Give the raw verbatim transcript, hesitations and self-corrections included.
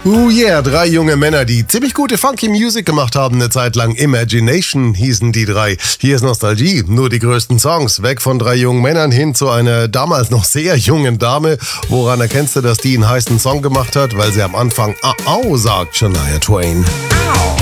Oh yeah, drei junge Männer, die ziemlich gute funky Music gemacht haben eine Zeit lang. Imagination hießen die drei. Hier ist Nostalgie, nur die größten Songs. Weg von drei jungen Männern hin zu einer damals noch sehr jungen Dame. Woran erkennst du, dass die einen heißen Song gemacht hat? Weil sie am Anfang Au, au sagt Shania Twain. Au.